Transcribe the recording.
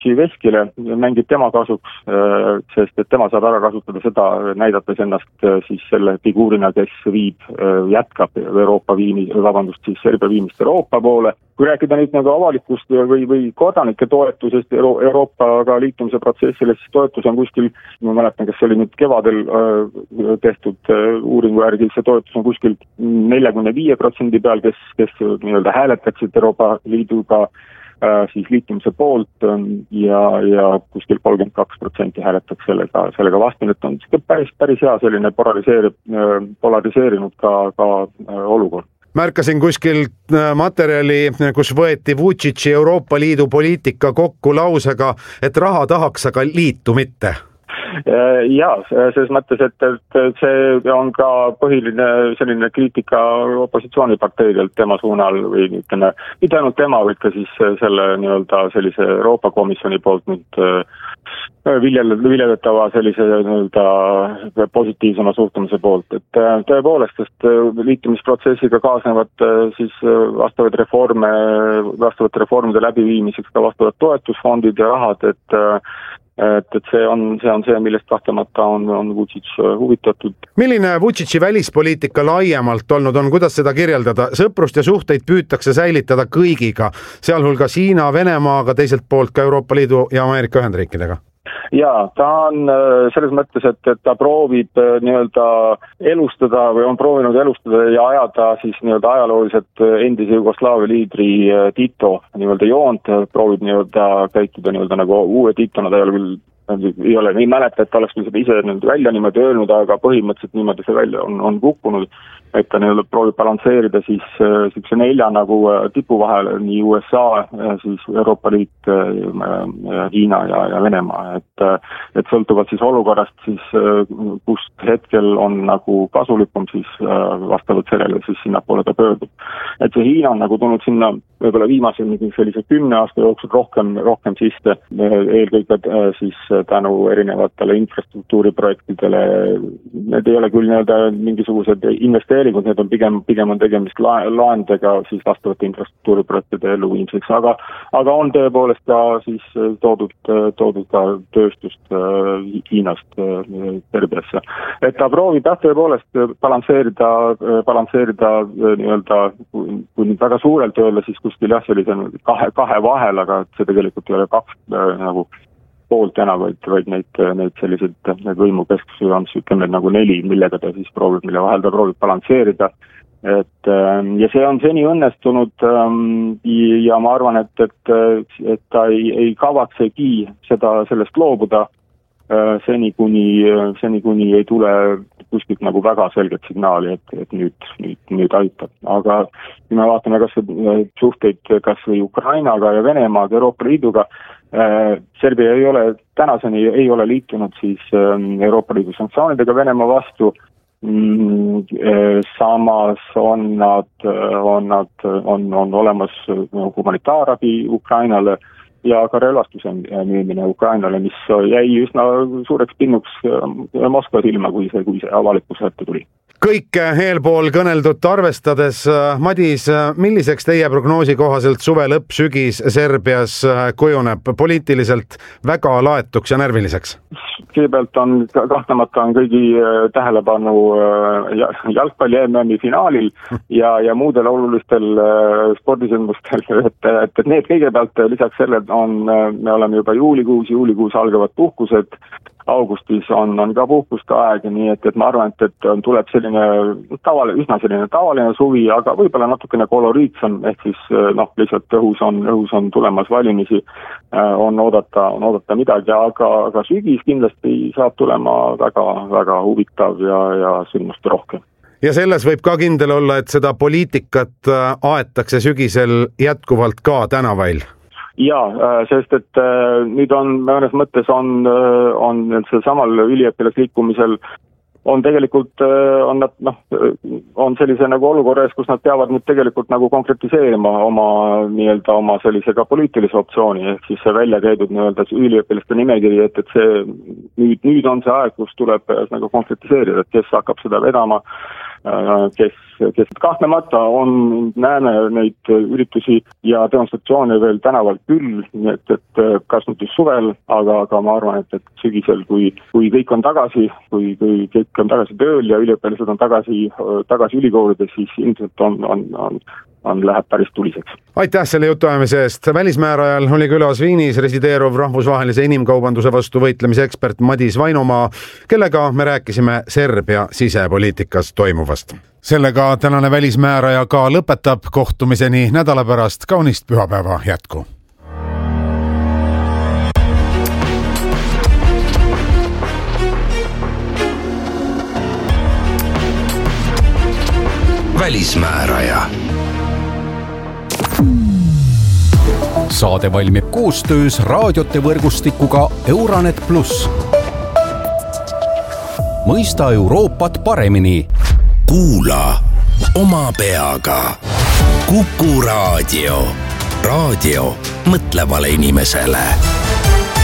Veskile mängib tema kasuks, sest et tema saab ära kasutada seda, näidates ennast siis selle figuurina, kes jätkab Serbia viimist Euroopa poole. Kui rääkida nüüd nagu avalikust või kodanike toetusest Euroopaga liitumise protsessile, siis toetus on kuskil, ma mäletan, kas see oli nüüd kevadel tehtud uuringu järgi, see toetus on kuskil 45% peal, kes nii-öelda hääletaksid Euroopa Liiduga siis liitumise poolt ja kuskil 32% hääletaks sellega vastu, et on päris hea selline polariseerinud ka olukord. Märkasin kuskil materjali, kus võeti Vučići Euroopa Liidu poliitika kokku lausega, et raha tahaks, aga liitu mitte. Jaa, selles mõttes, et see on ka põhiline selline kriitika opositsiooniparteidelt tema suunal või ütleme, mitte ainult tema, vaid ka siis selle nii-öelda sellise Euroopa Komisjoni poolt nüüd viljeletava sellise nii-öelda positiivsema suhtumise poolt, et tõepoolest, sest liitumisprotsessiga kaasnevad siis vastavate reformide läbiviimiseks ka vastavad toetusfondid ja rahad, et see on see, millest kahtlemata on Vučić huvitatud. Milline Vučići välispoliitika laiemalt olnud on, kuidas seda kirjeldada? Sõprust ja suhteid püütakse säilitada kõigiga, sealhulgas Hiina, Venemaaga, teiselt poolt ka Euroopa Liidu ja Ameerika Ühendriikidega? Jaa, ta on selles mõttes, et ta proovib nii-öelda elustada või on proovinud elustada ja ajada siis nii-öelda ajalooliselt endise Jugoslaavia liidri Tito nii-öelda joont, proovib nii-öelda käituda nii-öelda nagu uue Titona, ta ei ole nii mäleta, et ta oleks seda ise välja niimoodi öelnud, aga põhimõtteliselt niimoodi see välja on kukkunud, et ta nii-öelda proovib balansseerida siis sellise 4 nagu tipu vahel, nii USA, siis Euroopa Liit, Hiina ja Venemaa, et sõltuvalt siis olukorrast, siis kust hetkel on nagu kasulikum, siis vastavalt sellele siis sinna poole ta pöördub. Et see Hiina on nagu tulnud sinna võib-olla viimase sellise 10 aasta jooksul rohkem sisse, eelkõige siis tänu erinevatele infrastruktuuriprojektidele. Need ei ole küll nii-öelda mingisugused investeeringud, need on pigem on tegemist laendega siis vastavate infrastruktuuriprojektide elluviimiseks, aga on tõepoolest ka siis toodud ka tööstust Hiinast Serbiasse. Et ta proovib tõepoolest balansseerida nii-öelda, kui nüüd väga suurelt öelda, siis kuskil sellise kahe vahel, aga see tegelikult ei ole 2 nagu poolt enam, vaid neid selliseid võimukeskusi on, ütleme nagu 4, mille vahel ta proovib balansseerida. Ja see on seni õnnestunud ja ma arvan, et ta ei kavatsegi sellest loobuda seni kuni ei tule kuskilt nagu väga selget signaali, et nüüd aitab. Aga kui me vaatame suhteid kas või Ukrainaga ja Venemaaga, Euroopa Liiduga, Serbia tänaseni ei ole liitunud siis Euroopa Liidu sanktsioonidega Venemaa vastu, samas on olemas humanitaarabi Ukrainale ja ka relvastuse müümine Ukrainale, mis jäi üsna suureks pinnuks Moskva silma, kui see avalikkuse ette tuli. Kõik eelpool kõneldut arvestades, Madis, milliseks teie prognoosi kohaselt suve lõpp-sügis Serbias kujuneb poliitiliselt väga laetuks ja närviliseks? Kõigepealt kahtlemata on kõigi tähelepanu jalgpalli MM-i finaalil ja muudel olulistel spordisündmustel, et need kõigepealt lisaks selle me oleme juba juulikuus algavad puhkused, augustis on ka puhkuste aeg, nii et ma arvan, et tuleb üsna selline tavaline suvi, aga võib-olla natukene koloriitsem, ehk siis lihtsalt õhus on tulemas valimisi, on oodata midagi, aga sügis kindlasti saab tulema väga, väga huvitav ja sündmuste rohkem. Ja selles võib ka kindel olla, et seda poliitikat aetakse sügisel jätkuvalt ka tänavail? Jaa, sest et nüüd mõnes mõttes on see samal üliõpilasliikumisel on tegelikult on sellise nagu olukorras, kus nad peavad nüüd tegelikult nagu konkretiseerima oma sellise ka poliitilise optsiooni, ehk siis see välja käidud nii-öelda üliõpilaste nimekiri, et see nüüd on see aeg, kus tuleb nagu konkretiseerida, et kes hakkab seda vedama. kes kahtlemata näeme neid üritusi ja demonstratsioone veel tänaval küll, nii et kas nüüd just suvel, aga ma arvan, et sügisel, kui kõik on tagasi, kui kõik on tagasi tööl ja üliõpilased on tagasi ülikoolides, siis ilmselt läheb päris tuliseks. Aitäh selle jutuajamise eest. Välismäärajal oli külas Viinis resideeruv rahvusvahelise inimkaubanduse vastu võitlemise ekspert Madis Vainomaa, kellega me rääkisime Serbia sisepoliitikas toimuvast. Sellega tänane välismääraja ka lõpetab. Kohtumiseni nädala pärast. Kaunist pühapäeva jätku. Välismääraja. Saade valmib koostöös raadiote võrgustikuga Euranet Plus. Mõista Euroopat paremini. Kuula oma peaga. Kuku Raadio. Raadio mõtlevale inimesele.